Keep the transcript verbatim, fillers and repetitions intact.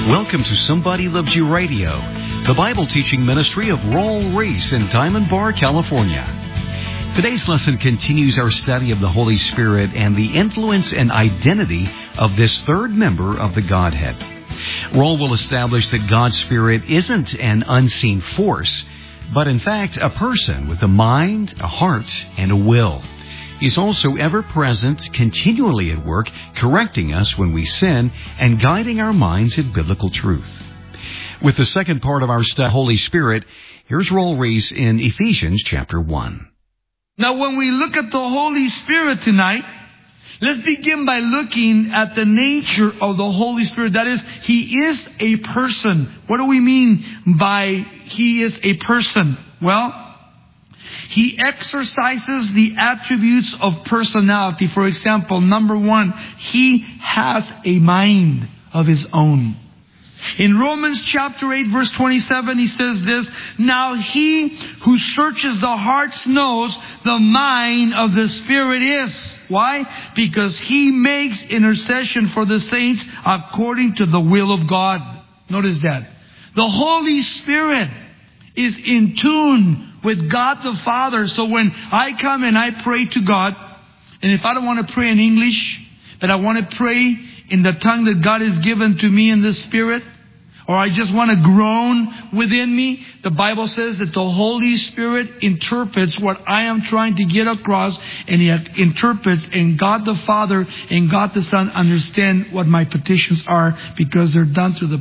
Welcome to Somebody Loves You Radio, the Bible teaching ministry of Raul Ries in Diamond Bar, California. Today's lesson continues our study of the Holy Spirit and the influence and identity of this third member of the Godhead. Raul will establish that God's Spirit isn't an unseen force, but in fact a person with a mind, a heart, and a will. He's also ever present, continually at work, correcting us when we sin and guiding our minds in biblical truth. With the second part of our study, Holy Spirit, here's Raul Ries in Ephesians chapter one. Now, when we look at the Holy Spirit tonight, let's begin by looking at the nature of the Holy Spirit. That is, He is a person. What do we mean by He is a person? Well, He exercises the attributes of personality. For example, number one, He has a mind of His own. In Romans chapter eight, verse twenty-seven, he says this, "Now He who searches the hearts knows the mind of the Spirit is." Why? Because He makes intercession for the saints according to the will of God. Notice that. The Holy Spirit is in tune with God the Father. So when I come and I pray to God, and if I don't want to pray in English, but I want to pray in the tongue that God has given to me in the Spirit, or I just want to groan within me, the Bible says that the Holy Spirit interprets what I am trying to get across, and He interprets, and God the Father and God the Son understand what my petitions are because they're done through the